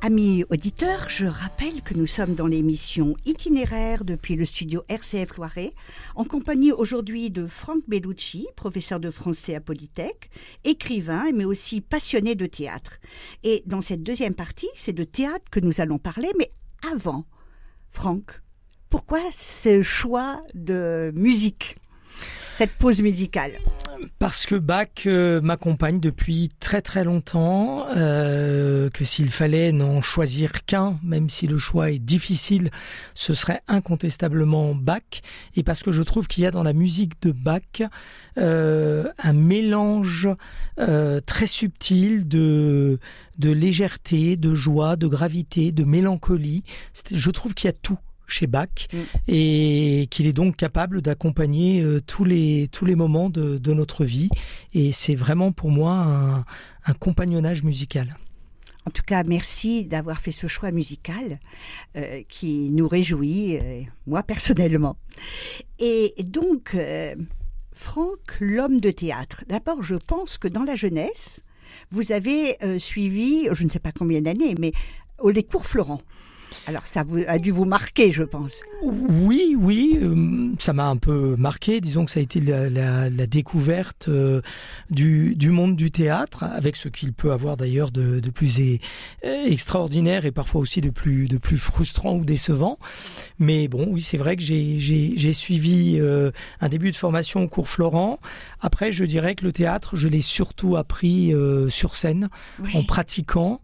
Amis auditeurs, je rappelle que nous sommes dans l'émission Itinéraire depuis le studio RCF Loiret, en compagnie aujourd'hui de Franck Bellucci, professeur de français à Polytech, écrivain mais aussi passionné de théâtre. Et dans cette deuxième partie, c'est de théâtre que nous allons parler, mais avant, Franck, pourquoi ce choix de musique ? Cette pause musicale? Parce que Bach m'accompagne depuis très très longtemps, que s'il fallait n'en choisir qu'un, même si le choix est difficile, ce serait incontestablement Bach. Et parce que je trouve qu'il y a dans la musique de Bach un mélange très subtil de légèreté, de joie, de gravité, de mélancolie. Je trouve qu'il y a tout chez Bach et qu'il est donc capable d'accompagner tous les moments de notre vie, et c'est vraiment pour moi un compagnonnage musical. En tout cas, merci d'avoir fait ce choix musical qui nous réjouit, moi personnellement. Et donc, Franck, l'homme de théâtre, d'abord je pense que dans la jeunesse, vous avez suivi, je ne sais pas combien d'années, mais les cours Florent. Alors ça a dû vous marquer, je pense. Oui, ça m'a un peu marqué. Disons que ça a été la découverte du monde du théâtre, avec ce qu'il peut avoir d'ailleurs de plus extraordinaire et parfois aussi de plus frustrant ou décevant. Mais bon, oui, c'est vrai que j'ai suivi un début de formation au cours Florent. Après, je dirais que le théâtre, je l'ai surtout appris sur scène, en pratiquant,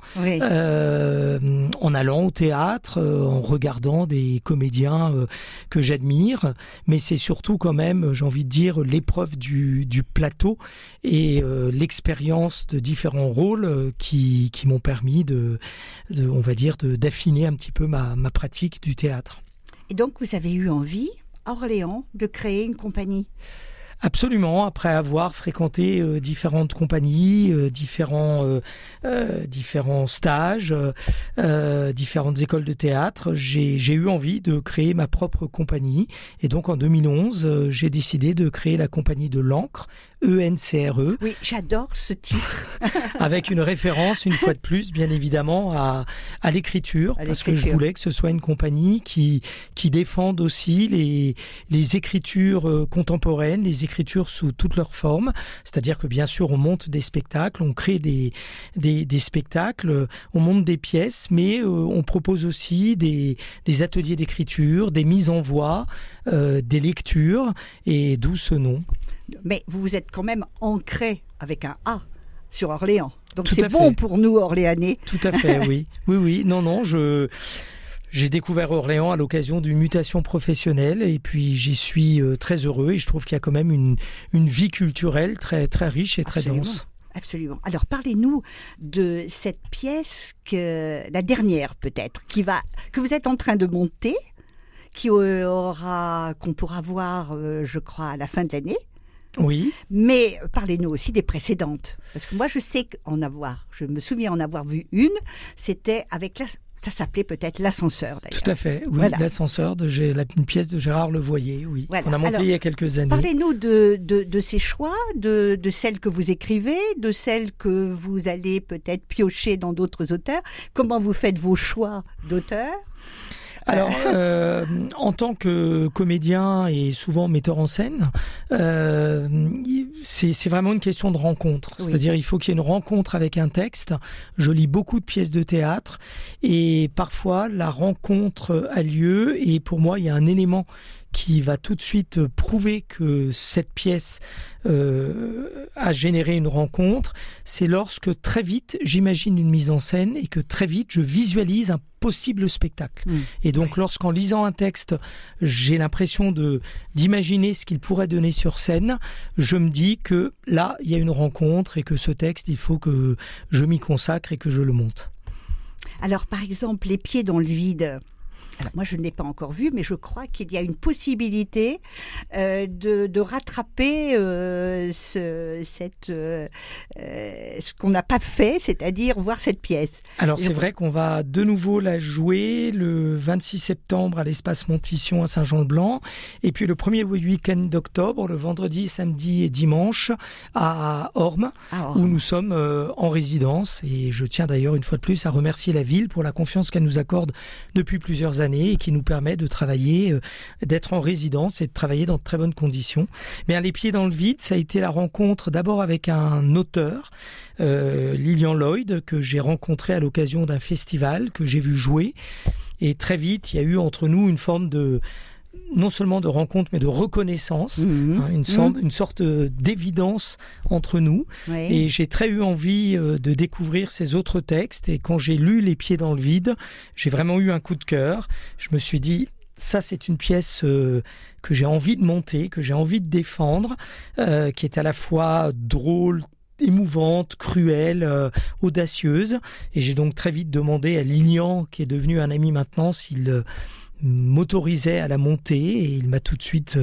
en allant au théâtre, en regardant des comédiens que j'admire, mais c'est surtout quand même, j'ai envie de dire, l'épreuve du plateau et l'expérience de différents rôles qui m'ont permis on va dire, d'affiner un petit peu ma pratique du théâtre. Et donc vous avez eu envie, à Orléans, de créer une compagnie ? Absolument, après avoir fréquenté différentes compagnies, différents stages, différentes écoles de théâtre, j'ai eu envie de créer ma propre compagnie. Et donc en 2011, j'ai décidé de créer la compagnie de l'Ancre, ENCRE. Oui, j'adore ce titre. Avec une référence, une fois de plus, bien évidemment, à l'écriture, parce que je voulais que ce soit une compagnie qui défende aussi les écritures contemporaines, les écritures sous toutes leurs formes. C'est-à-dire que bien sûr, on monte des spectacles, on crée des spectacles, on monte des pièces, mais on propose aussi des ateliers d'écriture, des mises en voix, des lectures, et d'où ce nom. Mais vous vous êtes quand même ancré avec un A sur Orléans. Donc tout c'est bon pour nous, Orléanais. Tout à fait, oui. Oui. Non, j'ai découvert Orléans à l'occasion d'une mutation professionnelle, et puis j'y suis très heureux, et je trouve qu'il y a quand même une vie culturelle très, très riche et très dense. Absolument. Alors parlez-nous de cette pièce, la dernière peut-être, que vous êtes en train de monter, qu'on pourra voir, je crois, à la fin de l'année. Oui. Mais parlez-nous aussi des précédentes. Parce que moi, je me souviens en avoir vu une, c'était ça s'appelait peut-être L'Ascenseur d'ailleurs. Tout à fait, oui, voilà. L'Ascenseur, une pièce de Gérard Levoyer, oui, voilà. On a monté il y a quelques années. Parlez-nous de ces choix, de celles que vous écrivez, de celles que vous allez peut-être piocher dans d'autres auteurs. Comment vous faites vos choix d'auteurs ? Alors, en tant que comédien et souvent metteur en scène, c'est vraiment une question de rencontre. Oui. C'est-à-dire, il faut qu'il y ait une rencontre avec un texte. Je lis beaucoup de pièces de théâtre, et parfois la rencontre a lieu, et pour moi, il y a un élément qui va tout de suite prouver que cette pièce a généré une rencontre. C'est lorsque très vite j'imagine une mise en scène, et que très vite je visualise un possible spectacle. Et donc lorsqu'en lisant un texte, j'ai l'impression d'imaginer ce qu'il pourrait donner sur scène, je me dis que là, il y a une rencontre, et que ce texte, il faut que je m'y consacre et que je le monte. Alors par exemple, Les pieds dans le vide, Alors moi, je ne l'ai pas encore vu, mais je crois qu'il y a une possibilité de rattraper ce qu'on n'a pas fait, c'est-à-dire voir cette pièce. Alors c'est vrai qu'on va de nouveau la jouer le 26 septembre à l'Espace Montition à Saint-Jean-le-Blanc, et puis le premier week-end d'octobre, le vendredi, samedi et dimanche à Ormes, où nous sommes en résidence. Et je tiens d'ailleurs une fois de plus à remercier la ville pour la confiance qu'elle nous accorde depuis plusieurs années et qui nous permet de travailler, d'être en résidence et de travailler dans de très bonnes conditions. Mais les pieds dans le vide, ça a été la rencontre d'abord avec un auteur, Lilian Lloyd, que j'ai rencontré à l'occasion d'un festival, que j'ai vu jouer. Et très vite, il y a eu entre nous une forme de, non seulement de rencontre, mais de reconnaissance, une sorte d'évidence entre nous. Oui. Et j'ai très eu envie de découvrir ces autres textes. Et quand j'ai lu Les pieds dans le vide, j'ai vraiment eu un coup de cœur. Je me suis dit, ça c'est une pièce que j'ai envie de monter, que j'ai envie de défendre, qui est à la fois drôle, émouvante, cruelle, audacieuse. Et j'ai donc très vite demandé à Lilian, qui est devenu un ami maintenant, s'il m'autorisait à la monter, et il m'a tout de suite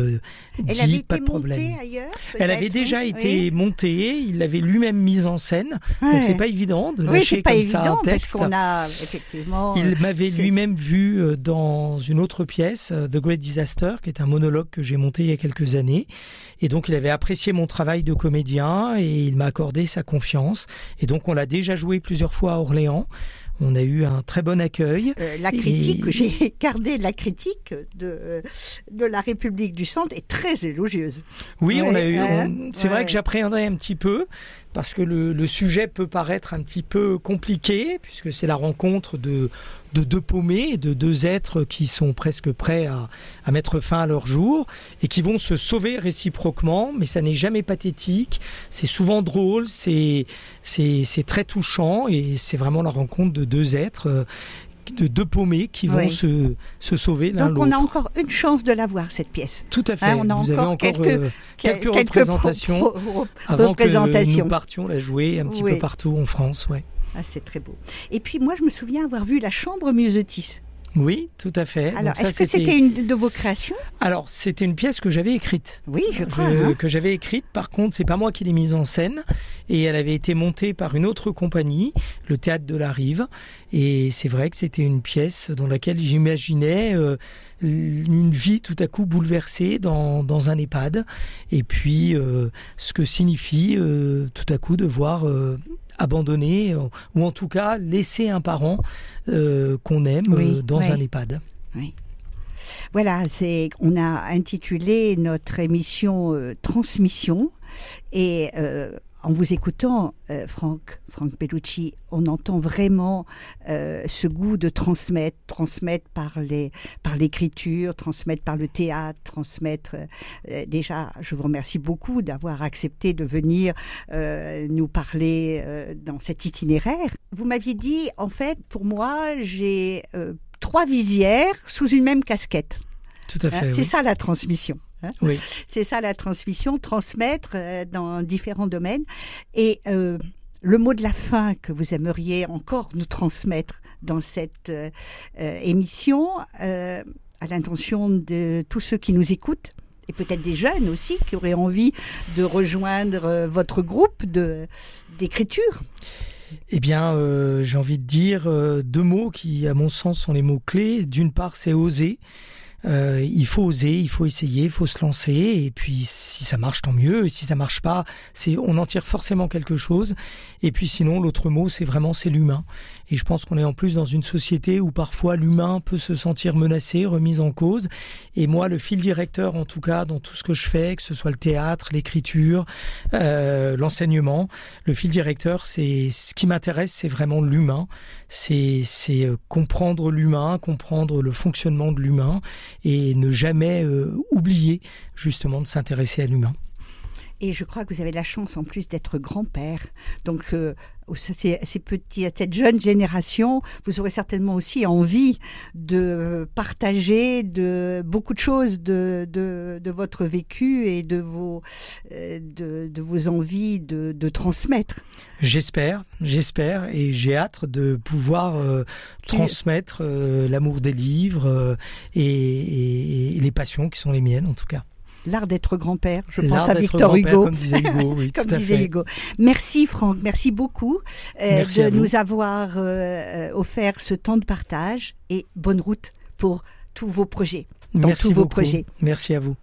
dit pas de problème. Elle avait déjà été montée, il l'avait lui-même mise en scène, donc c'est pas évident de lâcher comme ça un texte. Parce qu'on a effectivement. Il m'avait lui-même vu dans une autre pièce, The Great Disaster, qui est un monologue que j'ai monté il y a quelques années, et donc il avait apprécié mon travail de comédien et il m'a accordé sa confiance, et donc on l'a déjà joué plusieurs fois à Orléans. On a eu un très bon accueil. La critique, j'ai gardé la critique de la République du Centre est très élogieuse. Oui, c'est vrai que j'appréhendais un petit peu, parce que le sujet peut paraître un petit peu compliqué, puisque c'est la rencontre de deux paumés, de deux êtres qui sont presque prêts à mettre fin à leur jour et qui vont se sauver réciproquement, mais ça n'est jamais pathétique, c'est souvent drôle, c'est très touchant, et c'est vraiment la rencontre de deux êtres, de deux paumés qui vont se sauver l'un l'autre. Donc on a encore une chance de la voir, cette pièce. Tout à fait. Vous avez encore quelques représentations avant que nous partions la jouer un petit peu partout en France. Ouais. Ah, c'est très beau. Et puis moi, je me souviens avoir vu La Chambre Myosotis. Oui, tout à fait. Alors, est-ce que c'était une de vos créations ? Alors, c'était une pièce que j'avais écrite. Oui, je crois. Que j'avais écrite. Par contre, c'est pas moi qui l'ai mise en scène. Et elle avait été montée par une autre compagnie, le Théâtre de la Rive. Et c'est vrai que c'était une pièce dans laquelle j'imaginais une vie tout à coup bouleversée dans un EHPAD. Et puis, ce que signifie tout à coup de voir abandonner, ou en tout cas laisser un parent qu'on aime dans un EHPAD. Oui. Voilà, on a intitulé notre émission Transmission, et en vous écoutant, Franck Bellucci, on entend vraiment ce goût de transmettre par l'écriture, transmettre par le théâtre, transmettre. Déjà, je vous remercie beaucoup d'avoir accepté de venir nous parler dans cet itinéraire. Vous m'aviez dit, en fait, pour moi, j'ai 3 visières sous une même casquette. Tout à fait. C'est ça la transmission. Oui. C'est ça la transmission, transmettre dans différents domaines. Et le mot de la fin que vous aimeriez encore nous transmettre dans cette émission, à l'intention de tous ceux qui nous écoutent, et peut-être des jeunes aussi qui auraient envie de rejoindre votre groupe d'écriture. Eh bien, j'ai envie de dire 2 mots qui, à mon sens, sont les mots clés. D'une part, c'est oser. Il faut oser, il faut essayer, il faut se lancer, et puis si ça marche, tant mieux, et si ça marche pas, on en tire forcément quelque chose. Et puis sinon, l'autre mot, c'est l'humain. Et je pense qu'on est en plus dans une société où parfois l'humain peut se sentir menacé, remis en cause. Et moi, le fil directeur, en tout cas, dans tout ce que je fais, que ce soit le théâtre, l'écriture, l'enseignement, le fil directeur, ce qui m'intéresse, c'est vraiment l'humain. C'est comprendre l'humain, comprendre le fonctionnement de l'humain, et ne jamais oublier justement de s'intéresser à l'humain. Et je crois que vous avez la chance en plus d'être grand-père. Donc, cette jeune génération, vous aurez certainement aussi envie de partager beaucoup de choses de votre vécu et de vos envies de transmettre. J'espère, et j'ai hâte de pouvoir transmettre l'amour des livres et les passions qui sont les miennes en tout cas. L'art d'être grand-père, je pense à Victor Hugo. Comme disait Hugo, oui, comme tout à disait fait. Hugo. Merci Franck, merci beaucoup merci de nous avoir offert ce temps de partage et bonne route pour tous vos projets. Merci tous vos beaucoup. projets. Merci à vous.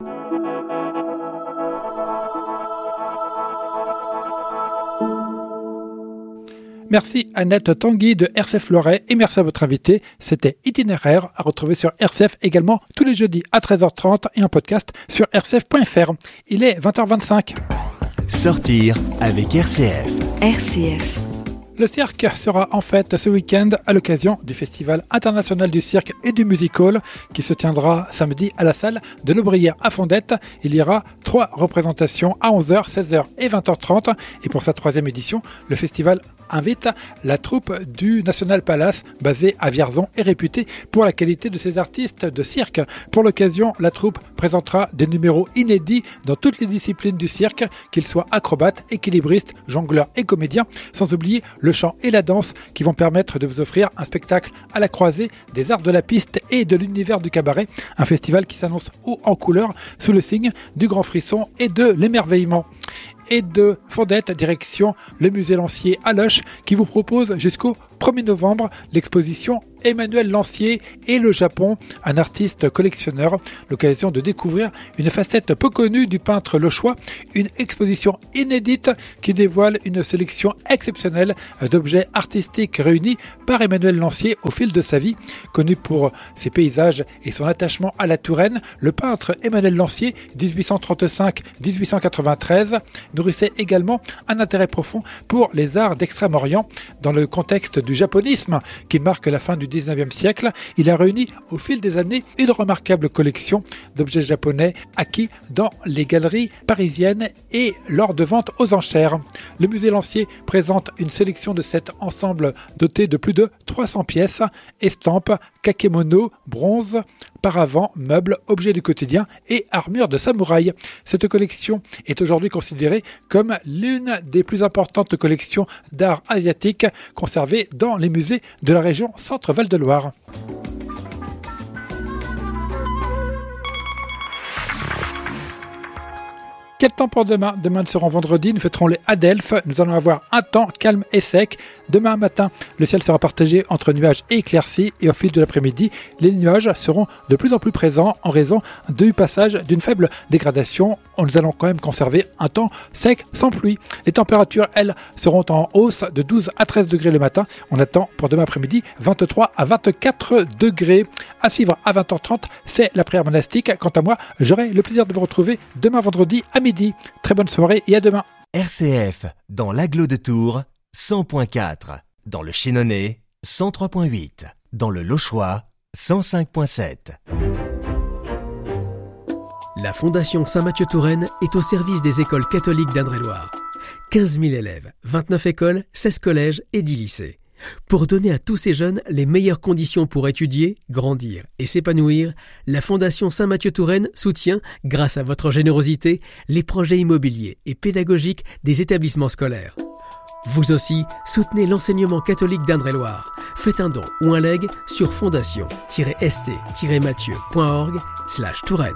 Merci Annette Tanguy de RCF Loiret et merci à votre invité. C'était Itinéraire à retrouver sur RCF également tous les jeudis à 13h30 et en podcast sur rcf.fr. Il est 20h25. Sortir avec RCF. RCF. Le cirque sera en fête ce week-end à l'occasion du Festival international du cirque et du music-hall qui se tiendra samedi à la salle de l'Aubrière à Fondette. Il y aura 3 représentations à 11h, 16h et 20h30. Et pour sa 3e édition, le festival invite la troupe du National Palace basée à Vierzon et réputée pour la qualité de ses artistes de cirque. Pour l'occasion, la troupe présentera des numéros inédits dans toutes les disciplines du cirque, qu'ils soient acrobates, équilibristes, jongleurs et comédiens, sans oublier le chant et la danse qui vont permettre de vous offrir un spectacle à la croisée des arts de la piste et de l'univers du cabaret. Un festival qui s'annonce haut en couleur sous le signe du grand frisson et de l'émerveillement. Et de Fondette, direction le musée Lancier à Loches, qui vous propose jusqu'au 1er novembre l'exposition Emmanuel Lancier et le Japon, un artiste collectionneur. L'occasion de découvrir une facette peu connue du peintre lochois, une exposition inédite qui dévoile une sélection exceptionnelle d'objets artistiques réunis par Emmanuel Lancier au fil de sa vie. Connu pour ses paysages et son attachement à la Touraine, le peintre Emmanuel Lancier, 1835-1893, nourrissait également un intérêt profond pour les arts d'Extrême-Orient. Dans le contexte du japonisme qui marque la fin du 19e siècle, il a réuni au fil des années une remarquable collection d'objets japonais acquis dans les galeries parisiennes et lors de ventes aux enchères. Le musée Lancier présente une sélection de cet ensemble doté de plus de 300 pièces, estampes, kakémono, bronze, paravents, meubles, objets du quotidien et armures de samouraï. Cette collection est aujourd'hui considérée comme l'une des plus importantes collections d'art asiatique conservées dans les musées de la région Centre-Val de Loire. Quel temps pour demain ? Demain, nous serons vendredi, nous fêterons les Adelphes. Nous allons avoir un temps calme et sec. Demain matin, le ciel sera partagé entre nuages et éclaircies. Et au fil de l'après-midi, les nuages seront de plus en plus présents en raison du passage d'une faible dégradation. Nous allons quand même conserver un temps sec sans pluie. Les températures, elles, seront en hausse de 12 à 13 degrés le matin. On attend pour demain après-midi 23 à 24 degrés. À suivre à 20h30, c'est la prière monastique. Quant à moi, j'aurai le plaisir de vous retrouver demain vendredi à midi. Très bonne soirée et à demain. RCF, dans l'Agglo de Tours, 100.4. Dans le Chénonnais, 103.8. Dans le Lochois, 105.7. La Fondation Saint-Mathieu-Touraine est au service des écoles catholiques d'Indre-et-Loire. 15 000 élèves, 29 écoles, 16 collèges et 10 lycées. Pour donner à tous ces jeunes les meilleures conditions pour étudier, grandir et s'épanouir, la Fondation Saint-Mathieu-Touraine soutient, grâce à votre générosité, les projets immobiliers et pédagogiques des établissements scolaires. Vous aussi, soutenez l'enseignement catholique d'Indre-et-Loire. Faites un don ou un legs sur fondation-st-mathieu.org/Touraine.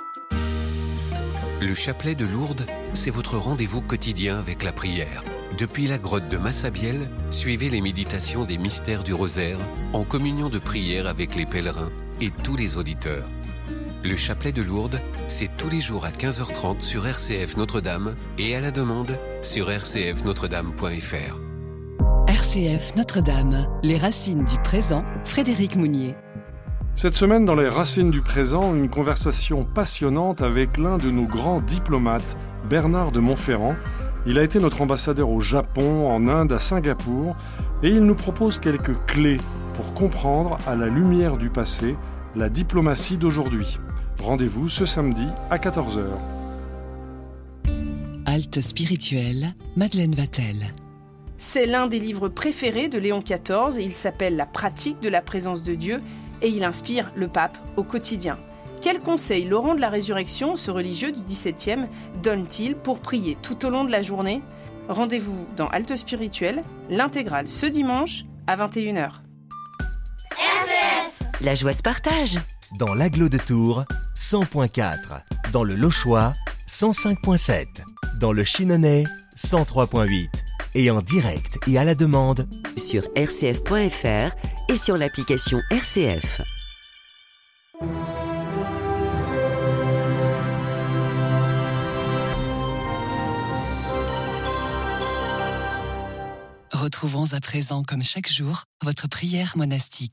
Le chapelet de Lourdes, c'est votre rendez-vous quotidien avec la prière. Depuis la grotte de Massabielle, suivez les méditations des mystères du rosaire en communion de prière avec les pèlerins et tous les auditeurs. Le chapelet de Lourdes, c'est tous les jours à 15h30 sur RCF Notre-Dame et à la demande sur rcfnotredame.fr. RCF Notre-Dame, les racines du présent, Frédéric Mounier. Cette semaine, dans les racines du présent, une conversation passionnante avec l'un de nos grands diplomates, Bernard de Montferrand. Il a été notre ambassadeur au Japon, en Inde, à Singapour, et il nous propose quelques clés pour comprendre, à la lumière du passé, la diplomatie d'aujourd'hui. Rendez-vous ce samedi à 14h. À Halte spirituelle, Madeleine Vatel. C'est l'un des livres préférés de Léon XIV. Il s'appelle « La pratique de la présence de Dieu » et il inspire le pape au quotidien. Quels conseils Laurent de la Résurrection, ce religieux du XVIIe, donne-t-il pour prier tout au long de la journée ? Rendez-vous dans Halte spirituelle, l'intégrale ce dimanche à 21h. RCF. La joie se partage. Dans l'Agglo de Tours, 100.4. Dans le Lochois, 105.7. Dans le Chinonais, 103.8. Et en direct et à la demande sur rcf.fr et sur l'application RCF. Retrouvons à présent, comme chaque jour, votre prière monastique.